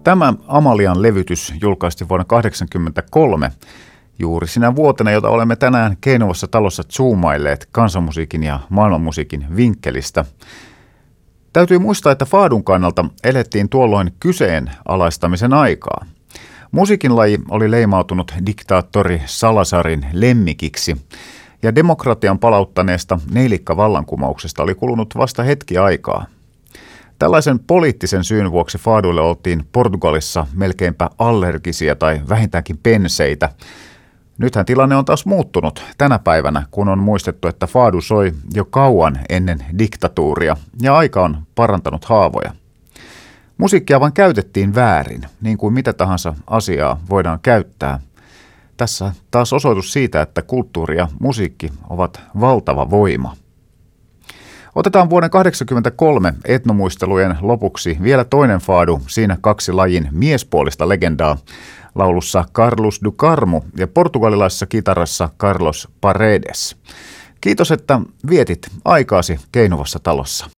Tämä Amalian levytys julkaistiin vuonna 1983, juuri sinä vuotena, jota olemme tänään Keinuvassa talossa zoomailleet kansanmusiikin ja maailmanmusiikin vinkkelistä. Täytyy muistaa, että faadun kannalta elettiin tuolloin kyseenalaistamisen aikaa. Musiikin laji oli leimautunut diktaattori Salazarin lemmikiksi, ja demokratian palauttaneesta neilikkavallankumouksesta oli kulunut vasta hetki aikaa. Tällaisen poliittisen syyn vuoksi faaduille oltiin Portugalissa melkeinpä allergisia tai vähintäänkin penseitä. Nythän tilanne on taas muuttunut tänä päivänä, kun on muistettu, että faadu soi jo kauan ennen diktatuuria ja aika on parantanut haavoja. Musiikkia vain käytettiin väärin, niin kuin mitä tahansa asiaa voidaan käyttää. Tässä taas osoitus siitä, että kulttuuri ja musiikki ovat valtava voima. Otetaan vuoden 1983 etnomuistelujen lopuksi vielä toinen faadu, siinä kaksi lajin miespuolista legendaa, laulussa Carlos do Carmo ja portugalilaisessa kitarassa Carlos Paredes. Kiitos, että vietit aikaasi Keinuvassa talossa.